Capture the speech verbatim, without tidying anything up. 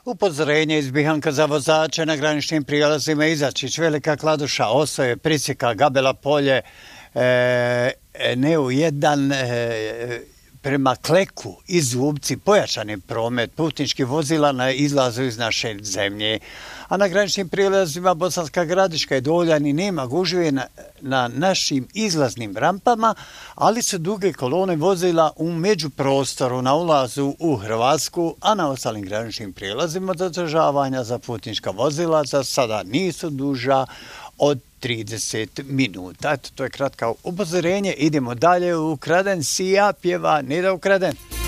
Upozorenje iz Bihanka za vozače na graničnim prijelazima Izačić, Velika Kladuša, Osoje, Prisjeka, Gabela Polje, e, Neu jedan, e, prema Kleku i Zubci pojačani promet putničkih vozila na izlazu iz naše zemlje. A na graničnim prijelazima Bosanska Gradiška i Doljani nema gužve na, na našim izlaznim rampama, ali su duge kolone vozila u međuprostoru na ulazu u Hrvatsku, a na ostalim graničnim prijelazima zadržavanja za putnička vozila za sada nisu duža od trideset minuta. Eto, to je kratka upozorenje. Idemo dalje. Ukraden sija pjeva Neda Ukraden.